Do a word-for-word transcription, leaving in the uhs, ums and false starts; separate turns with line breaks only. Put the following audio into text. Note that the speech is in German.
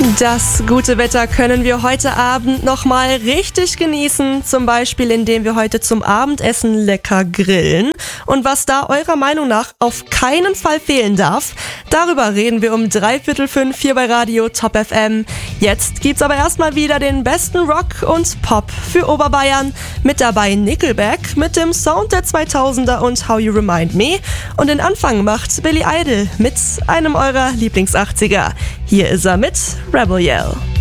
Das gute Wetter können wir heute Abend nochmal richtig genießen, zum Beispiel indem wir heute zum Abendessen lecker grillen. Und was da eurer Meinung nach auf keinen Fall fehlen darf, darüber reden wir um dreiviertel fünf hier bei Radio Top F M. Jetzt gibt's aber erstmal wieder den besten Rock und Pop für Oberbayern. Mit dabei Nickelback mit dem Sound der zweitausender und How You Remind Me. Und den Anfang macht Billy Idol mit einem eurer Lieblingsachtziger. Hier ist er mit Rebel Yell.